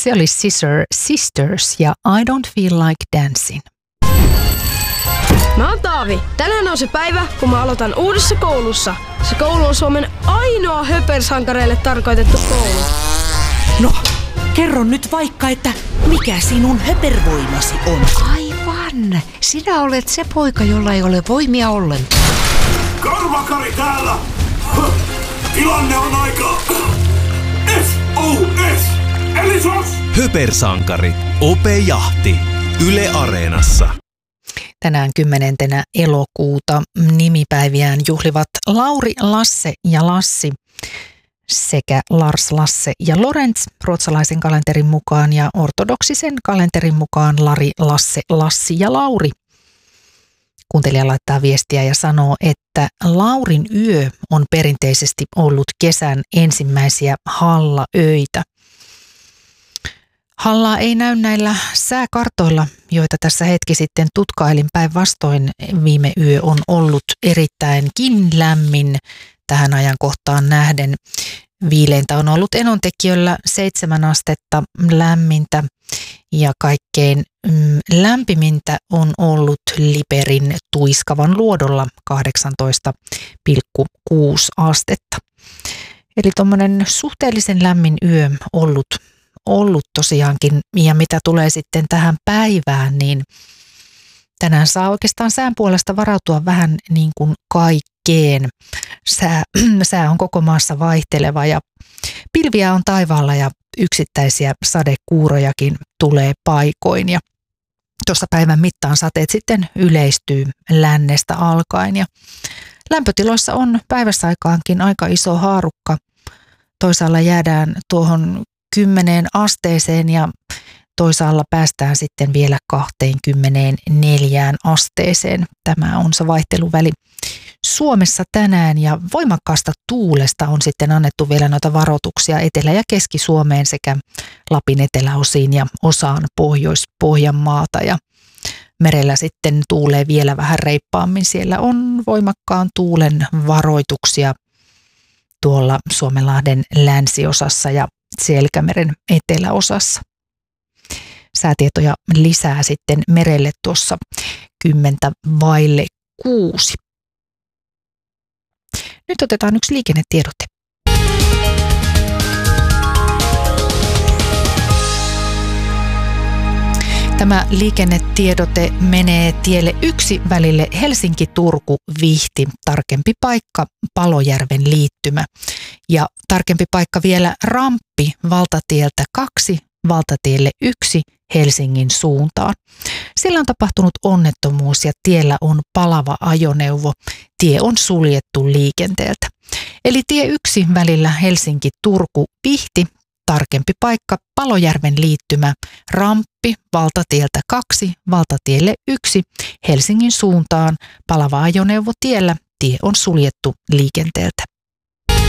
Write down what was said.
Se oli Scissor Sisters ja I Don't Feel Like Dancing. Mä oon Taavi. Tänään on se päivä, kun mä aloitan uudessa koulussa. Se koulu on Suomen ainoa höpersankareille tarkoitettu koulu. No, kerro nyt vaikka, että mikä sinun höpervoimasi on? Aivan. Sinä olet se poika, jolla ei ole voimia ollenkaan. Karvakari täällä! Tilanne on aika... SOS! Eli SOS! Höpersankari. Ope Jahti. Yle Areenassa. Tänään 10. elokuuta nimipäiviään juhlivat Lauri, Lasse ja Lassi sekä Lars, Lasse ja Lorenz ruotsalaisen kalenterin mukaan ja ortodoksisen kalenterin mukaan Lari, Lasse, Lassi ja Lauri. Kuuntelija laittaa viestiä ja sanoo, että Laurin yö on perinteisesti ollut kesän ensimmäisiä hallaöitä. Hallaa ei näy näillä sääkartoilla, joita tässä hetki sitten tutkailin. Päinvastoin viime yö on ollut erittäinkin lämmin tähän ajankohtaan nähden. Viileintä on ollut Enontekiöllä 7 astetta lämmintä ja kaikkein lämpimintä on ollut Liperin Tuiskavan luodolla 18,6 astetta. Eli tuommoinen suhteellisen lämmin yö ollut tosiaankin, ja mitä tulee sitten tähän päivään, niin tänään saa oikeastaan sään puolesta varautua vähän niin kuin kaikkeen. Sää on koko maassa vaihteleva ja pilviä on taivaalla ja yksittäisiä sadekuurojakin tulee paikoin. Ja tuossa päivän mittaan sateet sitten yleistyy lännestä alkaen ja lämpötiloissa on päivässaikaankin aika iso haarukka. Toisaalla jäädään tuohon 10 asteeseen ja toisaalla päästään sitten vielä 24 asteeseen. Tämä on se vaihteluväli Suomessa tänään ja voimakkaasta tuulesta on sitten annettu vielä noita varoituksia Etelä- ja Keski-Suomeen sekä Lapin eteläosiin ja osaan Pohjois-Pohjanmaata ja merellä sitten tuulee vielä vähän reippaammin. Siellä on voimakkaan tuulen varoituksia tuolla Suomenlahden länsiosassa ja Selkämeren eteläosassa. Säätietoja lisää sitten merelle tuossa 5:10. Nyt otetaan yksi liikennetiedote. Tämä liikennetiedote menee tielle 1 välille Helsinki-Turku-Vihti, tarkempi paikka Palojärven liittymä. Ja tarkempi paikka vielä ramppi valtatieltä 2 valtatielle 1 Helsingin suuntaan. Siellä on tapahtunut onnettomuus ja tiellä on palava ajoneuvo. Tie on suljettu liikenteeltä. Eli tie 1 välillä Helsinki-Turku-Vihti, tarkempi paikka Palojärven liittymä, ramppi valtatieltä 2 valtatielle 1 Helsingin suuntaan, palava ajoneuvo tiellä, tie on suljettu liikenteeltä.